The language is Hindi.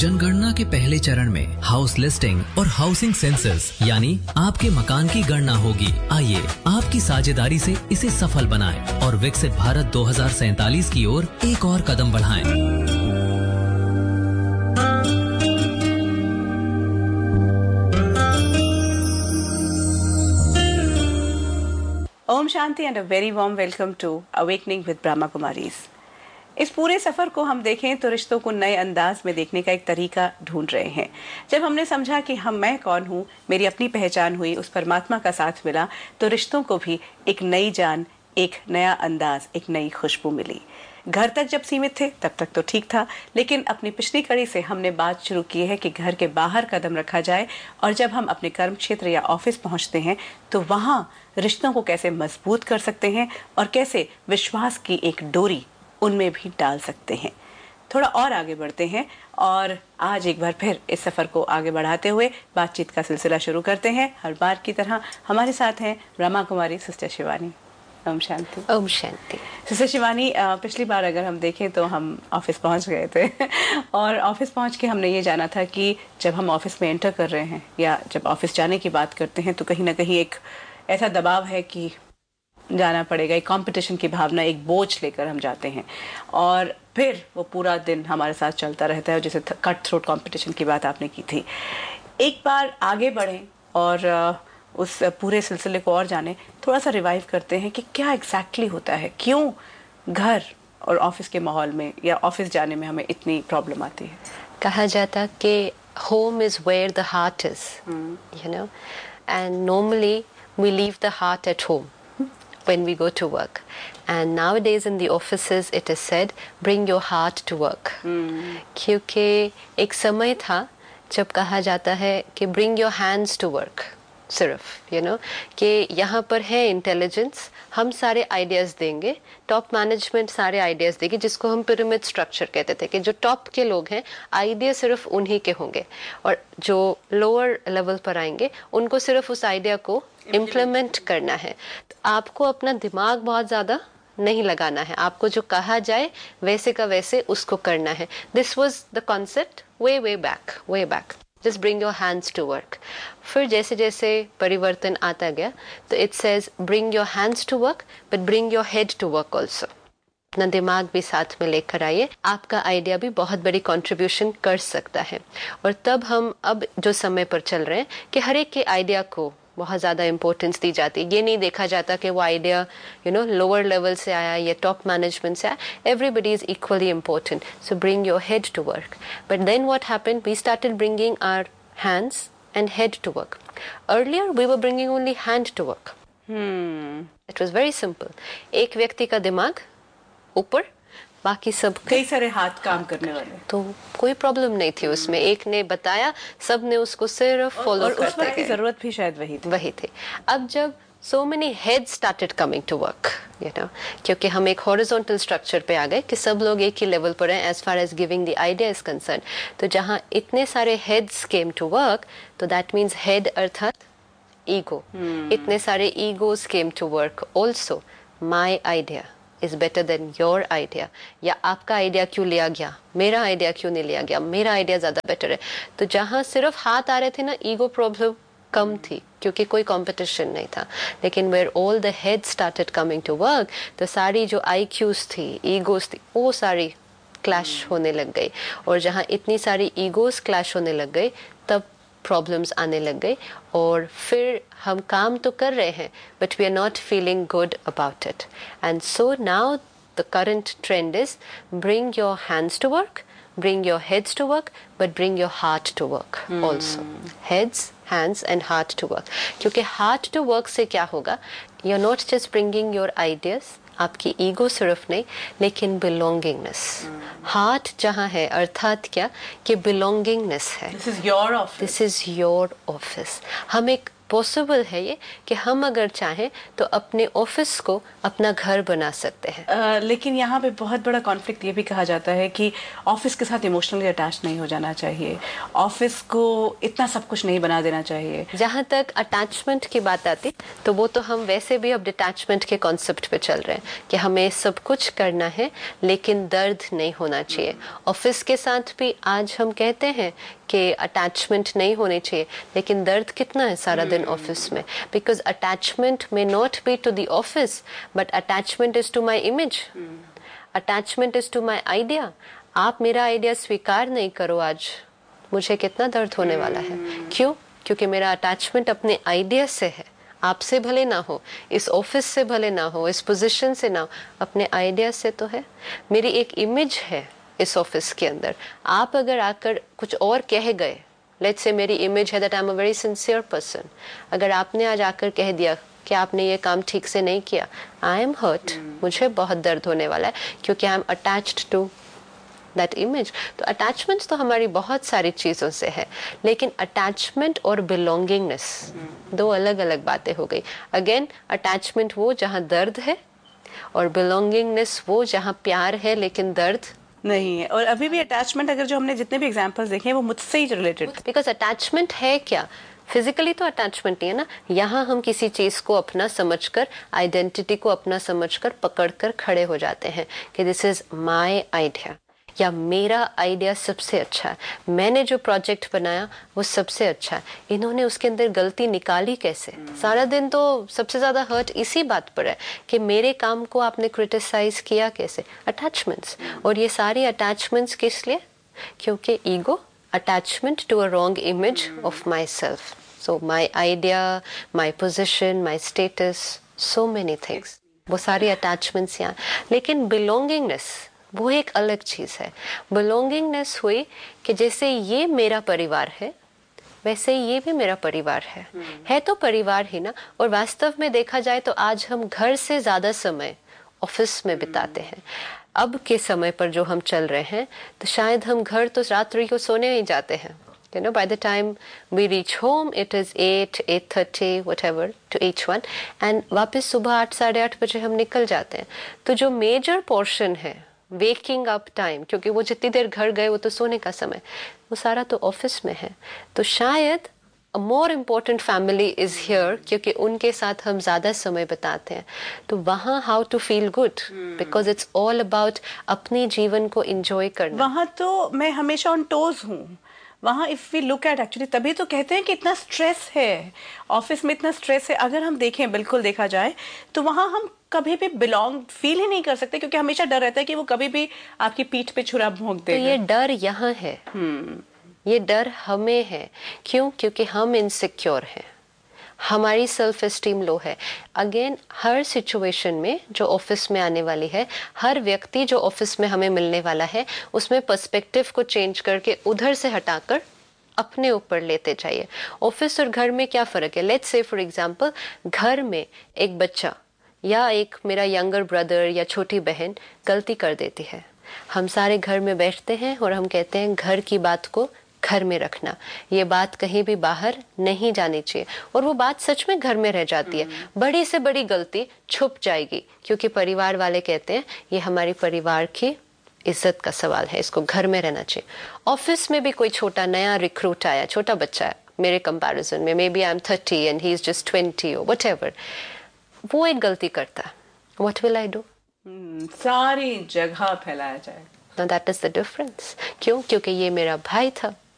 जनगणना के पहले चरण में हाउस लिस्टिंग और हाउसिंग सेंसस यानी आपके मकान की गणना होगी। आइए आपकी साझेदारी से इसे सफल बनाएं और विकसित भारत 2047 की ओर एक और कदम बढ़ाएं। Om Shanti and a very warm welcome to awakening with Brahma Kumaris. इस पूरे सफर को हम देखें तो रिश्तों को नए अंदाज में देखने का एक तरीका ढूंढ रहे हैं। जब हमने समझा कि मैं कौन हूँ, मेरी अपनी पहचान हुई, उस परमात्मा का साथ मिला, तो रिश्तों को भी एक नई जान, एक नया अंदाज, एक नई खुशबू मिली। घर तक जब सीमित थे तब तक तो ठीक था, लेकिन अपनी पिछली कड़ी से हमने बात शुरू की है कि घर के बाहर कदम रखा जाए और जब हम अपने कर्म क्षेत्र या ऑफिस पहुंचते हैं तो वहां रिश्तों को कैसे मजबूत कर सकते हैं और कैसे विश्वास की एक डोरी उनमें भी डाल सकते हैं। थोड़ा और आगे बढ़ते हैं और आज एक बार फिर इस सफर को आगे बढ़ाते हुए बातचीत का सिलसिला शुरू करते हैं। हर बार की तरह हमारे साथ हैं ब्रह्मा कुमारी सिस्टर शिवानी। ओम शांति। ओम शांति। सिस्टर शिवानी, पिछली बार अगर हम देखें तो हम ऑफिस पहुंच गए थे और ऑफिस पहुंच के हमने ये जाना था कि जब हम ऑफिस में एंटर कर रहे हैं या जब ऑफिस जाने की बात करते हैं तो कहीं ना कहीं एक ऐसा दबाव है कि जाना पड़ेगा। एक कंपटीशन की भावना, एक बोझ लेकर हम जाते हैं और फिर वो पूरा दिन हमारे साथ चलता रहता है। जैसे कट थ्रोट कंपटीशन की बात आपने की थी। एक बार आगे बढ़ें और उस पूरे सिलसिले को और जाने, थोड़ा सा रिवाइव करते हैं कि क्या एग्जैक्टली होता है, क्यों घर और ऑफिस के माहौल में या ऑफिस जाने में हमें इतनी प्रॉब्लम आती है। कहा जाता कि home is where the heart is, you know, and normally we leave the heart at home when we go to work, and nowadays in the offices it is said bring your heart to work, क्योंकि एक समय था जब कहा जाता है कि bring your hands to work, सिर्फ यू नो कि यहाँ पर है इंटेलिजेंस, हम सारे आइडियाज़ देंगे, टॉप मैनेजमेंट सारे आइडियाज़ देगी, जिसको हम पिरामिड स्ट्रक्चर कहते थे कि जो टॉप के लोग हैं आइडिया सिर्फ उन्हीं के होंगे और जो लोअर लेवल पर आएंगे उनको सिर्फ उस आइडिया को इम्प्लीमेंट करना है। तो आपको अपना दिमाग बहुत ज़्यादा नहीं लगाना है, आपको जो कहा जाए वैसे का वैसे उसको करना है। This was the concept way back. Just bring your hands to work. फिर जैसे जैसे परिवर्तन आता गया तो it says bring your hands to work but bring your head to work also. अपना दिमाग भी साथ में लेकर आइए, आपका आइडिया भी बहुत बड़ी कंट्रीब्यूशन कर सकता है। और तब हम अब जो समय पर चल रहे हैं कि हर एक के आइडिया को बहुत ज़्यादा इम्पोर्टेंस दी जाती है। ये नहीं देखा जाता कि वो idea you know lower level से आया या टॉप मैनेजमेंट से आया। Everybody is equally important, so bring your head to work. But then what happened, we started bringing our hands and head to work. Earlier we were bringing only hand to work. It was very simple. एक व्यक्ति का दिमाग ऊपर, बाकी सब कई सारे हाथ काम करने वाले, तो कोई प्रॉब्लम नहीं थी उसमें। एक ने बताया, सब ने उसको सिर्फ फॉलो करते गए। जरूरत भी शायद वही थी। अब जब so many heads started coming to work, you know, क्योंकि हम एक horizontal structure पे आ गए कि सब लोग एक ही लेवल पर हैं as far as giving the idea is concerned। तो जहाँ इतने सारे heads came to work, तो that means head अर्थात ego। इतने सारे egos came to work also। My idea is better than your idea, या आपका आइडिया क्यों लिया गया, मेरा आइडिया क्यों नहीं लिया गया, मेरा आइडिया ज्यादा बेटर है। तो जहाँ सिर्फ हाथ आ रहे थे ना, ईगो प्रॉब्लम कम थी क्योंकि कोई कंपटीशन नहीं था। लेकिन where all the head started coming to work, तो सारी जो आईक्यूज थी, ईगोज थी, वो सारी क्लैश होने लग गई। और जहाँ इतनी सारी ईगोज क्लैश होने लग गई, तब प्रॉब्लम्स आने लग गई। और फिर हम काम तो कर रहे हैं but we are not feeling good about it. And so now the current trend is bring your hands to work, bring your heads to work but bring your heart to work also। heads, hands and heart to work। क्योंकि heart to work से क्या होगा, you're not just bringing your ideas, आपकी ईगो सिर्फ नहीं, लेकिन belongingness। हार्ट जहाँ है अर्थात क्या कि belongingness है। This is your office। This is your office। हम एक पॉसिबल है ये कि हम अगर चाहें तो अपने ऑफिस को अपना घर बना सकते हैं। लेकिन यहाँ पे बहुत बड़ा कॉन्फ्लिक्ट ये भी कहा जाता है कि ऑफिस के साथ इमोशनली अटैच नहीं हो जाना चाहिए, ऑफिस को इतना सब कुछ नहीं बना देना चाहिए। जहाँ तक अटैचमेंट की बात आती तो वो तो हम वैसे भी अब डिटैचमेंट के कॉन्सेप्ट पे चल रहे हैं कि हमें सब कुछ करना है लेकिन दर्द नहीं होना चाहिए। ऑफिस के साथ भी आज हम कहते हैं कि अटैचमेंट नहीं होनी चाहिए, लेकिन दर्द कितना है सारा दिन ऑफिस में। Because attachment may not be to the office but attachment is to my image, attachment is to my idea. आप मेरा आइडिया स्वीकार नहीं करो आज, मुझे कितना दर्द होने वाला है। क्यों? क्योंकि मेरा अटैचमेंट अपने आइडिया से है। आपसे भले ना हो, इस ऑफिस से भले ना हो, इस पोजीशन से ना हो, अपने आइडिया से तो है। मेरी एक इमेज है इस ऑफिस के अंदर। आप अगर आकर कुछ और कह गए, लेट्स से मेरी इमेज है that I am a very sincere person, अगर आपने आज आकर कह दिया कि आपने ये काम ठीक से नहीं किया, आई एम हर्ट, मुझे बहुत दर्द होने वाला है क्योंकि I am attached to that image. तो अटैचमेंट तो हमारी बहुत सारी चीज़ों से है, लेकिन अटैचमेंट और बिलोंगिंगनेस दो अलग अलग बातें हो गई। अगेन अटैचमेंट वो जहाँ दर्द है और बिलोंगिंगनेस वो जहाँ प्यार है लेकिन दर्द नहीं है। और अभी भी अटैचमेंट, अगर जो हमने जितने भी एग्जांपल्स देखे हैं वो मुझसे ही रिलेटेड। बिकॉज अटैचमेंट है क्या? फिजिकली तो अटैचमेंट नहीं है ना। यहाँ हम किसी चीज को अपना समझकर, आइडेंटिटी को अपना समझकर पकड़कर खड़े हो जाते हैं कि दिस इज माय आइडिया, या मेरा आइडिया सबसे अच्छा है, मैंने जो प्रोजेक्ट बनाया वो सबसे अच्छा है। इन्होंने उसके अंदर गलती निकाली कैसे? सारा दिन तो सबसे ज्यादा हर्ट इसी बात पर है कि मेरे काम को आपने क्रिटिसाइज किया कैसे। अटैचमेंट्स, और ये सारी अटैचमेंट्स किस लिए? क्योंकि ego, attachment to a wrong image of my self. So my idea, my position, my status, so many things, वो सारी अटैचमेंट्स यहाँ। लेकिन बिलोंगिंगनेस वो एक अलग चीज है। बिलोंगिंगनेस हुई कि जैसे ये मेरा परिवार है वैसे ये भी मेरा परिवार है तो परिवार ही ना। और वास्तव में देखा जाए तो आज हम घर से ज्यादा समय ऑफिस में बिताते हैं। अब के समय पर जो हम चल रहे हैं तो शायद हम घर तो रात्रि को सोने ही जाते हैं। You know, by the time we reach home, it is 8, 8:30, whatever, to each one, and वापस सुबह 8, 8:30 बजे हम निकल जाते हैं। तो जो मेजर पोर्शन है वेकिंग अप टाइम, क्योंकि वो जितनी देर घर गए वो तो सोने का समय, वो सारा तो ऑफिस में है। तो शायद a more important family is here, क्योंकि उनके साथ हम ज्यादा समय बिताते हैं। तो वहाँ how to feel good, because it's all about अपने जीवन को enjoy करना। वहाँ तो मैं हमेशा ऑन टोज हूँ। वहाँ if we look at actually, तभी तो कहते हैं कि इतना स्ट्रेस है ऑफिस में, इतना स्ट्रेस है। अगर हम देखें, बिल्कुल देखा जाए तो वहाँ हम कभी भी बिलोंग फील ही नहीं कर सकते, क्योंकि हमेशा डर रहता है कि वो कभी भी आपकी पीठ पे छुरा भोंक देगा। तो ये डर यहाँ है, ये डर हमें है। क्यों? क्योंकि हम इनसिक्योर हैं, हमारी सेल्फ एस्टीम लो है। अगेन हर सिचुएशन में जो ऑफिस में आने वाली है, हर व्यक्ति जो ऑफिस में हमें मिलने वाला है, उसमें पर्सपेक्टिव को चेंज करके उधर से हटाकर अपने ऊपर लेते जाइए। ऑफिस और घर में क्या फर्क है? लेट्स से फॉर एग्जांपल, घर में एक बच्चा या एक मेरा यंगर ब्रदर या छोटी बहन गलती कर देती है, हम सारे घर में बैठते हैं और हम कहते हैं घर की बात को घर में रखना, ये बात कहीं भी बाहर नहीं जानी चाहिए। और वो बात सच में घर में रह जाती है। बड़ी से बड़ी गलती छुप जाएगी, क्योंकि परिवार वाले कहते हैं ये हमारी परिवार की इज्जत का सवाल है, इसको घर में रहना चाहिए। ऑफिस में भी कोई छोटा नया रिक्रूट आया, छोटा बच्चा है मेरे कंपैरिजन में, may B I am 30 and he is just 20 और व्हाटएवर, वो एक गलती करता है, व्हाट विल आई डू? सारी जगह फैलाया जाए। Now that is the difference. क्यों? क्योंकि ये मेरा भाई था,